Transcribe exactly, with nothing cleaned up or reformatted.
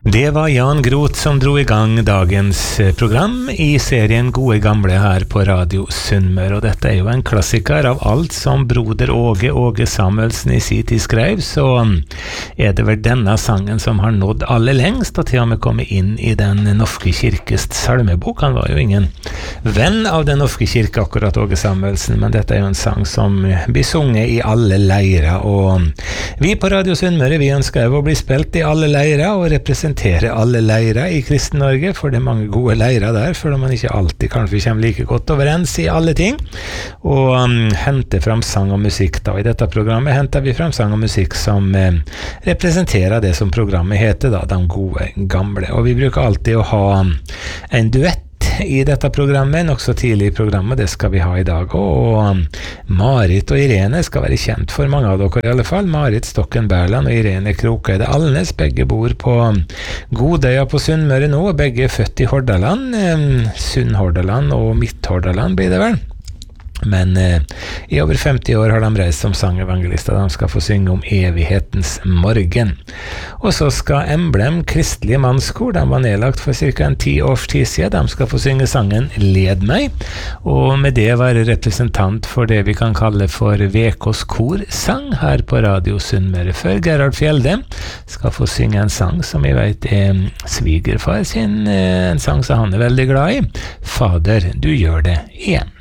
Det var Jan Groth som dro i gang dagens program i serien Gode Gamle her på Radio Sunnmøre, og dette er jo en klassiker av alt som broder Åge Åge Samuelsen i sin tid skrev, så er det vel denne sangen som har nådd aller lengst, og til og med kommet inn i den norske kirkes salmebok. Han var jo ingen venn av den norske kirke, akkurat Åge Samuelsen, men dette er jo en sang som blir sunget i alle leirer, og vi på Radio Sunnmøre, vi ønsker jo å bli spilt i alle leirer, og representere alle leirer i Kristen Norge, for det er mange gode leirer der, for man ikke alltid kanskje kommer like godt overens i alle ting, og um, hente fram sang og musikk da. I dette programmet henter vi fram sang og musikk som eh, representerer det som programmet heter da, De Gode Gamle, og vi bruker alltid å ha en duett i dette programmet, nok så tidlig i programmet, det skal vi ha i dag, og Marit og Irene skal være kjent for mange av dere i alle fall. Marit Stokken Bærland og Irene Krokeide Alnes, begge bor på Godøya på Sunnmøre nå, og begge er født i Hordaland, Sunnhordaland og Midt-Hordaland blir det vel. Men eh, i over femti år har de reist som sangevangelister. De skal få synge om evighetens morgen. Og så skal Emblem Kristelige Mannskor, de var nedlagt for cirka en ti års tid siden, de skal få synge sangen Led meg, og med det være representant for det vi kan kalle for V K's korsang her på Radio Sunnmøre, før Gerhard Fjelde skal få synge en sang som jeg vet er svigerfar sin, en sang som han er veldig glad i, Fader, du gjør det igjen.